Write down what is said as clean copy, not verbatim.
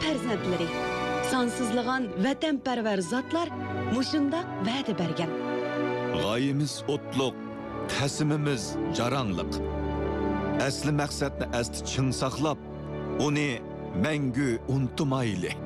farzandlari, sonsizlagan vatanparvar zotlar mushundaq va'da bergan. G'oyamiz o'tliq, ta'simimiz jarangliq. Asli maqsadni asti chin saqlab, uni mangu unutmayli.